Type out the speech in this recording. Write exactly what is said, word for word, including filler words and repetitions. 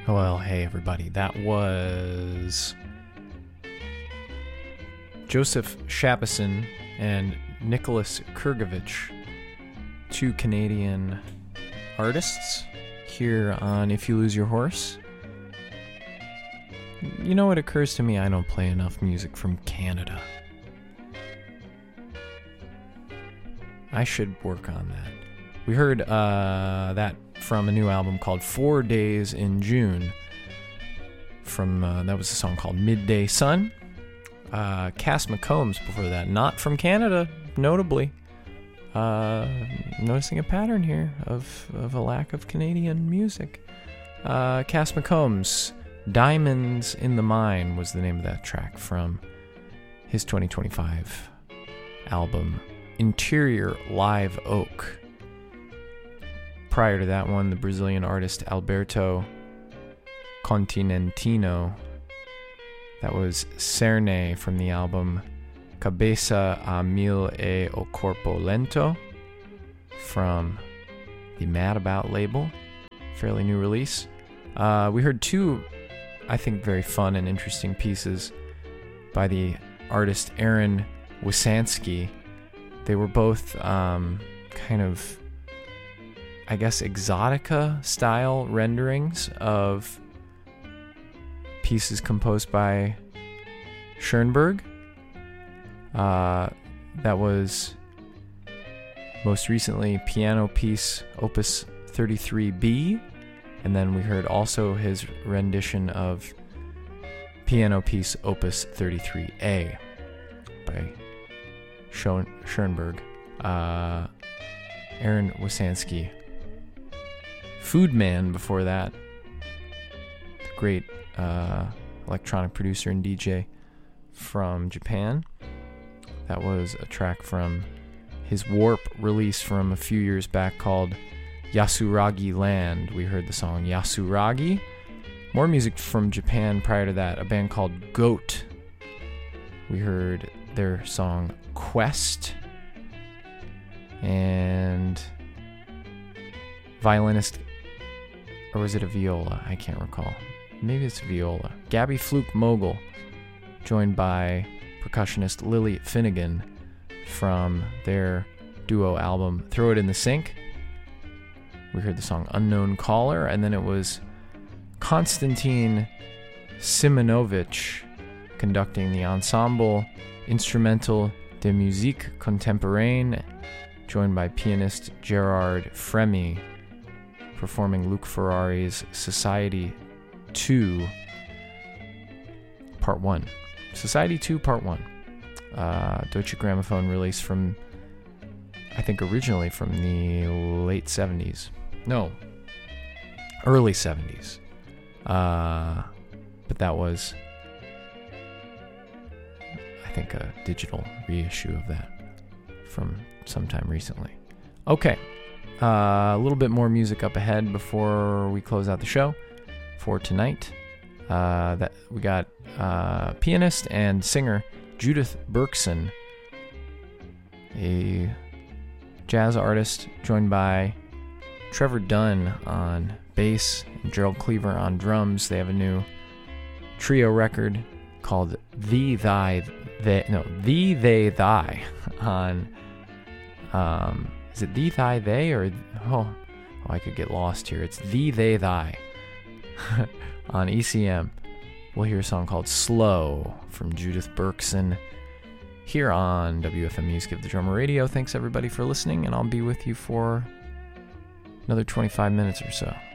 Well, hey everybody, that was Joseph Shabason and Nicholas Kurgovich, two Canadian artists here on If You Lose Your Horse. You know what occurs to me? I don't play enough music from Canada. I should work on that. We heard uh, that from a new album called Four Days in June. From uh, that was a song called Midday Sun. Uh, Cass McCombs before that, not from Canada, notably. Uh, noticing a pattern here of, of a lack of Canadian music. Uh, Cass McCombs, Diamonds in the Mine was the name of that track from his twenty twenty-five album Interior Live Oak. Prior to that one, the Brazilian artist Alberto Continentino. That was Cerne from the album Cabeça a Mil e o Corpo Lento from the Mad About label. Fairly new release. Uh, we heard two, I think, very fun and interesting pieces by the artist Aaron Wisansky. They were both um, kind of, I guess, exotica style renderings of pieces composed by Schoenberg. Uh, that was most recently piano piece Opus thirty-three B, and then we heard also his rendition of piano piece Opus thirty-three A by Schoen- Schoenberg. Uh, Aaron Wisansky. Food Man before that. The great uh, electronic producer and D J from Japan. That was a track from his Warp release from a few years back called Yasuragi Land. We heard the song Yasuragi. More music from Japan prior to that. A band called Goat. We heard their song Quest. And violinist, or was it a viola? I can't recall. Maybe it's viola. Gabby Fluke Mogul, joined by percussionist Lily Finnegan from their duo album Throw It in the Sink. We heard the song Unknown Caller, and then it was Konstantin Simonovich conducting the ensemble Instrumental de Musique Contemporaine, joined by pianist Gerard Fremy, performing Luke Ferrari's Society two, Part one. Society two, Part one. Uh, Deutsche Grammophon release from, I think originally from the late seventies. No, early seventies. Uh, but that was, I think, a digital reissue of that from sometime recently. Okay, uh, a little bit more music up ahead before we close out the show for tonight. Uh, that we got uh, pianist and singer Judith Berkson, a jazz artist, joined by Trevor Dunn on bass and Gerald Cleaver on drums. They have a new trio record called The Thy They no The They Thy on um is it The Thy They or oh, oh I could get lost here. It's The They Thy on E C M. We'll hear a song called Slow from Judith Berkson here on W F M Music of the Drummer Radio. Thanks everybody for listening, and I'll be with you for another twenty-five minutes or so.